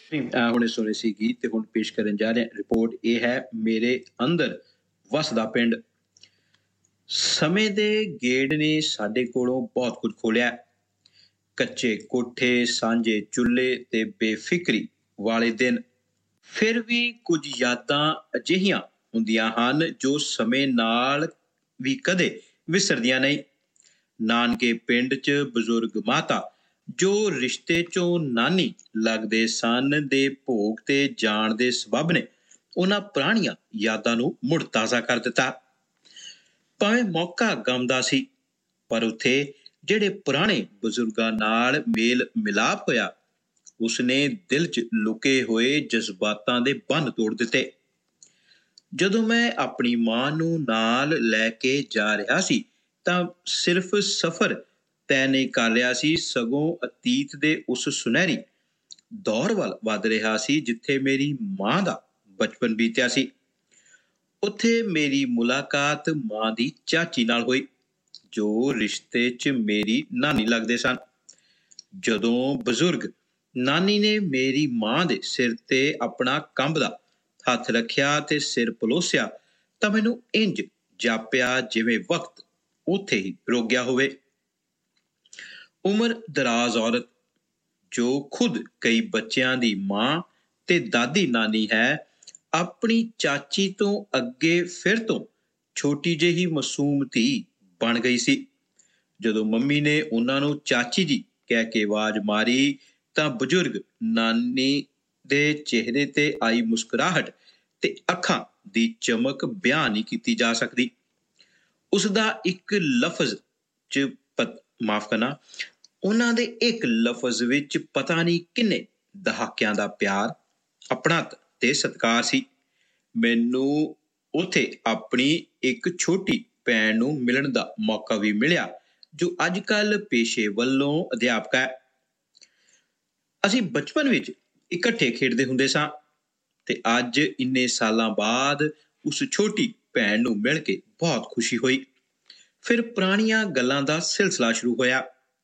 ਹੁਣੇ ਸੁਣੇ ਸੀ ਗੀਤ ਤੇ ਹੁਣ ਪੇਸ਼ ਕਰਨ ਜਾ ਰਹੇ ਰਿਪੋਰਟ ਇਹ ਹੈ ਮੇਰੇ ਅੰਦਰ ਵਸਦਾ ਪਿੰਡ। ਸਮੇਂ ਦੇ ਗੇੜ ਨੇ ਸਾਡੇ ਕੋਲੋਂ ਬਹੁਤ ਕੁਝ ਖੋਲਿਆ। ਕੱਚੇ ਕੋਠੇ, ਸਾਂਝੇ ਚੁੱਲ੍ਹੇ ਤੇ ਬੇਫਿਕਰੀ ਵਾਲੇ ਦਿਨ। ਫਿਰ ਵੀ ਕੁਝ ਯਾਦਾਂ ਅਜਿਹੀਆਂ ਹੁੰਦੀਆਂ ਹਨ ਜੋ ਸਮੇਂ ਨਾਲ ਵੀ ਕਦੇ ਵਿਸਰਦੀਆਂ ਨਹੀਂ। ਨਾਨਕੇ ਪਿੰਡ 'ਚ ਬਜ਼ੁਰਗ ਮਾਤਾ ਜੋ ਰਿਸ਼ਤੇ 'ਚੋਂ ਨਾਨੀ ਲੱਗਦੇ ਸਨ ਦੇ ਭੋਗ ਤੇ ਜਾਣ ਦੇ ਸਬੱਬ ਨੇ ਉਹਨਾਂ ਪੁਰਾਣੀਆਂ ਯਾਦਾਂ ਨੂੰ ਮੁੜ ਤਾਜ਼ਾ ਕਰ ਦਿੱਤਾ। ਭਾਵੇਂ ਮੌਕਾ ਗਮ ਦਾ ਸੀ, ਪਰ ਉੱਥੇ ਜਿਹੜੇ ਪੁਰਾਣੇ ਬਜ਼ੁਰਗਾਂ ਨਾਲ ਮੇਲ ਮਿਲਾਪ ਹੋਇਆ ਉਸਨੇ ਦਿਲ 'ਚ ਲੁਕੇ ਹੋਏ ਜਜ਼ਬਾਤਾਂ ਦੇ ਬੰਨ੍ਹ ਤੋੜ ਦਿੱਤੇ। ਜਦੋਂ ਮੈਂ ਆਪਣੀ ਮਾਂ ਨੂੰ ਨਾਲ ਲੈ ਕੇ ਜਾ ਰਿਹਾ ਸੀ ਤਾਂ ਸਿਰਫ ਸਫ਼ਰ ਤੈਅ ਨਹੀਂ ਕਰ ਰਿਹਾ ਸੀ, ਸਗੋਂ ਅਤੀਤ ਦੇ ਉਸ ਸੁਨਹਿਰੀ ਦੌਰ ਵੱਲ ਵੱਧ ਰਿਹਾ ਸੀ ਜਿੱਥੇ ਮੇਰੀ ਮਾਂ ਦਾ ਬਚਪਨ ਬੀਤਿਆ ਸੀ। ਉੱਥੇ ਮੇਰੀ ਮੁਲਾਕਾਤ ਮਾਂ ਦੀ ਚਾਚੀ ਨਾਲ ਹੋਈ ਜੋ ਰਿਸ਼ਤੇ 'ਚ ਮੇਰੀ ਨਾਨੀ ਲੱਗਦੇ ਸਨ। ਜਦੋਂ ਬਜ਼ੁਰਗ ਨਾਨੀ ਨੇ ਮੇਰੀ ਮਾਂ ਦੇ ਸਿਰ ਤੇ ਆਪਣਾ ਕੰਬਦਾ ਹੱਥ ਰੱਖਿਆ ਤੇ ਸਿਰ ਪਲੋਸਿਆ ਤਾਂ ਮੈਨੂੰ ਇੰਜ ਜਾਪਿਆ ਜਿਵੇਂ ਵਕਤ ਉੱਥੇ ਹੀ ਰੁਕ ਗਿਆ ਹੋਵੇ। ਉਮਰ ਦਰਾਜ਼ ਔਰਤ ਜੋ ਖੁਦ ਕਈ ਬੱਚਿਆਂ ਦੀ ਮਾਂ ਤੇ ਦਾਦੀ ਨਾਨੀ ਹੈ, ਆਪਣੀ ਚਾਚੀ ਤੋਂ ਅੱਗੇ ਫਿਰ ਤੋਂ ਛੋਟੀ ਜਿਹੀ ਮਾਸੂਮ ਧੀ ਬਣ ਗਈ ਸੀ। ਜਦੋਂ ਮੰਮੀ ਨੇ ਉਹਨਾਂ ਨੂੰ ਚਾਚੀ ਜੀ ਕਹਿ ਕੇ ਆਵਾਜ਼ ਮਾਰੀ ਤਾਂ ਬਜ਼ੁਰਗ ਨਾਨੀ ਦੇ ਚਿਹਰੇ ਤੇ ਆਈ ਮੁਸਕਰਾਹਟ ਤੇ ਅੱਖਾਂ ਦੀ ਚਮਕ ਬਿਆਨ ਨਹੀਂ ਕੀਤੀ ਜਾ ਸਕਦੀ। ਉਸਦਾ ਇੱਕ ਲਫ਼ਜ਼ 'ਚ ਉਹਨਾਂ ਦੇ ਇੱਕ ਲਫ਼ਜ਼ ਵਿੱਚ ਪਤਾ ਨਹੀਂ ਕਿੰਨੇ ਦਹਾਕਿਆਂ ਦਾ ਪਿਆਰ, ਆਪਣਤ ਤੇ ਸਤਿਕਾਰ ਸੀ। ਮੈਨੂੰ ਉੱਥੇ ਆਪਣੀ ਇੱਕ ਛੋਟੀ ਭੈਣ ਨੂੰ ਮਿਲਣ ਦਾ ਮੌਕਾ ਵੀ ਮਿਲਿਆ ਜੋ ਅੱਜ ਕੱਲ੍ਹ ਪੇਸ਼ੇ ਵੱਲੋਂ ਅਧਿਆਪਕ ਹੈ। ਅਸੀਂ ਬਚਪਨ ਵਿੱਚ ਇਕੱਠੇ ਖੇਡਦੇ ਹੁੰਦੇ ਸਾਂ ਤੇ ਅੱਜ ਇੰਨੇ ਸਾਲਾਂ ਬਾਅਦ ਉਸ ਛੋਟੀ ਭੈਣ ਨੂੰ ਮਿਲ ਕੇ ਬਹੁਤ ਖੁਸ਼ੀ ਹੋਈ। ਫਿਰ ਪੁਰਾਣੀਆਂ ਗੱਲਾਂ ਦਾ ਸਿਲਸਿਲਾ ਸ਼ੁਰੂ ਹੋਇਆ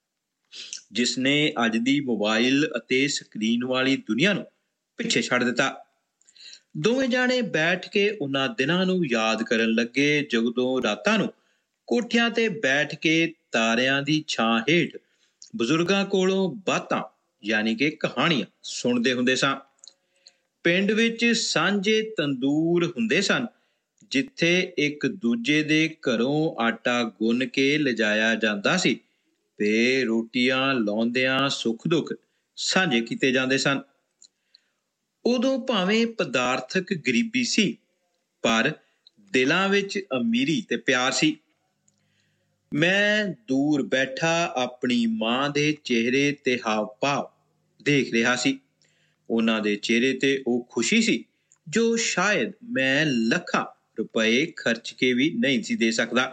ਜਿਸ ਨੇ ਅੱਜ ਦੀ ਮੋਬਾਈਲ ਅਤੇ ਸਕਰੀਨ ਵਾਲੀ ਦੁਨੀਆ ਨੂੰ ਪਿੱਛੇ ਛੱਡ ਦਿੱਤਾ। ਦੋਵੇਂ ਜਾਣੇ ਬੈਠ ਕੇ ਉਹਨਾਂ ਦਿਨਾਂ ਨੂੰ ਯਾਦ ਕਰਨ ਲੱਗੇ ਜਦੋਂ ਰਾਤਾਂ ਨੂੰ ਕੋਠਿਆਂ ਤੇ ਬੈਠ ਕੇ ਤਾਰਿਆਂ ਦੀ ਛਾਂ ਹੇਠ ਬਜ਼ੁਰਗਾਂ ਕੋਲੋਂ ਬਾਤਾਂ ਯਾਨੀ ਕਿ ਕਹਾਣੀਆਂ ਸੁਣਦੇ ਹੁੰਦੇ ਸਾਂ। ਪਿੰਡ ਵਿੱਚ ਸਾਂਝੇ ਤੰਦੂਰ ਹੁੰਦੇ ਸਨ ਜਿੱਥੇ ਇੱਕ ਦੂਜੇ ਦੇ ਘਰੋਂ ਆਟਾ ਗੁੰਨ ਕੇ ਲਿਜਾਇਆ ਜਾਂਦਾ ਸੀ ਤੇ ਰੋਟੀਆਂ ਲਾਉਂਦਿਆਂ ਸੁੱਖ ਦੁੱਖ ਸਾਂਝੇ ਕੀਤੇ ਜਾਂਦੇ ਸਨ। ਉਦੋਂ ਭਾਵੇਂ ਪਦਾਰਥਕ ਗਰੀਬੀ ਸੀ ਪਰ ਦਿਲਾਂ ਵਿੱਚ ਅਮੀਰੀ ਤੇ ਪਿਆਰ ਸੀ। ਮੈਂ ਦੂਰ ਬੈਠਾ ਆਪਣੀ ਮਾਂ ਦੇ ਚਿਹਰੇ ਤੇ ਹਾਵ ਭਾਵ ਦੇਖ ਰਿਹਾ ਸੀ। ਉਹਨਾਂ ਦੇ ਚਿਹਰੇ ਤੇ ਉਹ ਖੁਸ਼ੀ ਸੀ ਜੋ ਸ਼ਾਇਦ ਮੈਂ ਲੱਖਾਂ ਰੁਪਏ ਖਰਚ ਕੇ ਵੀ ਨਹੀਂ ਸੀ ਦੇ ਸਕਦਾ।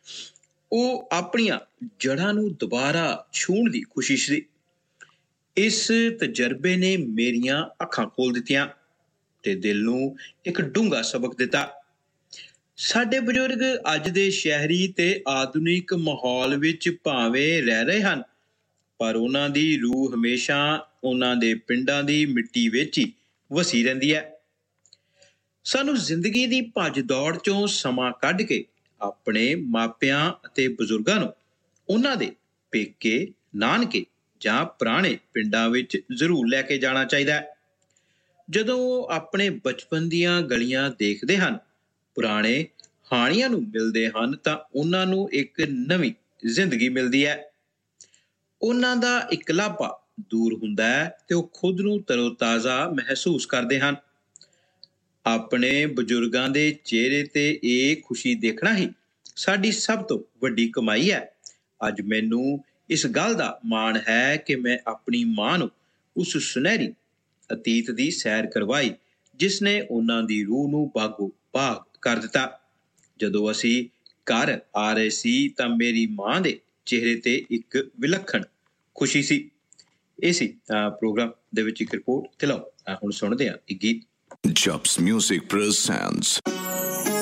ਉਹ ਆਪਣੀਆਂ ਜੜ੍ਹਾਂ ਨੂੰ ਦੁਬਾਰਾ ਛੂਹਣ ਦੀ ਖੁਸ਼ੀ ਸੀ। ਇਸ ਤਜਰਬੇ ਨੇ ਮੇਰੀਆਂ ਅੱਖਾਂ ਖੋਲ੍ਹ ਦਿੱਤੀਆਂ ਤੇ ਦਿਲ ਨੂੰ ਇੱਕ ਡੂੰਘਾ ਸਬਕ ਦਿੱਤਾ। ਸਾਡੇ ਬਜ਼ੁਰਗ ਅੱਜ ਦੇ ਸ਼ਹਿਰੀ ਤੇ ਆਧੁਨਿਕ ਮਾਹੌਲ ਵਿੱਚ ਭਾਵੇਂ ਰਹਿ ਰਹੇ ਹਨ ਪਰ ਉਹਨਾਂ ਦੀ ਰੂਹ ਹਮੇਸ਼ਾ ਉਹਨਾਂ ਦੇ ਪਿੰਡਾਂ ਦੀ ਮਿੱਟੀ ਵਿੱਚ ਹੀ ਵਸੀ ਰਹਿੰਦੀ ਹੈ। ਸਾਨੂੰ ਜ਼ਿੰਦਗੀ ਦੀ ਭੱਜ ਦੌੜ 'ਚੋਂ ਸਮਾਂ ਕੱਢ ਕੇ ਆਪਣੇ ਮਾਪਿਆਂ ਅਤੇ ਬਜ਼ੁਰਗਾਂ ਨੂੰ ਉਹਨਾਂ ਦੇ ਪੇਕੇ, ਨਾਨਕੇ ਜਾਂ ਪੁਰਾਣੇ ਪਿੰਡਾਂ ਵਿੱਚ ਜ਼ਰੂਰ ਲੈ ਕੇ ਜਾਣਾ ਚਾਹੀਦਾ ਹੈ। ਜਦੋਂ ਉਹ ਆਪਣੇ ਬਚਪਨ ਦੀਆਂ ਗਲੀਆਂ ਦੇਖਦੇ ਹਨ, ਪੁਰਾਣੇ ਹਾਣੀਆਂ ਨੂੰ ਮਿਲਦੇ ਹਨ ਤਾਂ ਉਹਨਾਂ ਨੂੰ ਇੱਕ ਨਵੀਂ ਜ਼ਿੰਦਗੀ ਮਿਲਦੀ ਹੈ। ਉਹਨਾਂ ਦਾ ਇਕਲਾਪਾ ਦੂਰ ਹੁੰਦਾ ਹੈ ਤੇ ਉਹ ਖੁਦ ਨੂੰ ਤਰੋ-ਤਾਜ਼ਾ ਮਹਿਸੂਸ ਕਰਦੇ ਹਨ। ਆਪਣੇ ਬਜ਼ੁਰਗਾਂ ਦੇ ਚਿਹਰੇ ਤੇ ਇਹ ਖੁਸ਼ੀ ਦੇਖਣਾ ਹੀ ਸਾਡੀ ਸਭ ਤੋਂ ਵੱਡੀ ਕਮਾਈ ਹੈ। ਅੱਜ ਮੈਨੂੰ ਇਸ ਗੱਲ ਦਾ ਮਾਣ ਹੈ ਕਿ ਮੈਂ ਆਪਣੀ ਮਾਂ ਨੂੰ ਉਸ ਸੁਨਹਿਰੀ ਅਤੀਤ ਦੀ ਸੈਰ ਕਰਵਾਈ ਜਿਸ ਨੇ ਉਹਨਾਂ ਦੀ ਰੂਹ ਨੂੰ ਬਾਗੋ ਬਾਗ ਕਰ ਦਿੱਤਾ। ਜਦੋਂ ਅਸੀਂ ਘਰ ਆ ਰਹੇ ਸੀ ਤਾਂ ਮੇਰੀ ਮਾਂ ਦੇ ਚਿਹਰੇ ਤੇ ਇੱਕ ਵਿਲੱਖਣ ਖੁਸ਼ੀ ਸੀ। ਇਹ ਸੀ ਪ੍ਰੋਗਰਾਮ ਦੇ ਵਿੱਚ ਇੱਕ ਰਿਪੋਰਟ। ਤੇ ਲਓ ਹੁਣ ਸੁਣਦੇ ਹਾਂ ਇੱਕ ਗੀਤ। Chops Music presents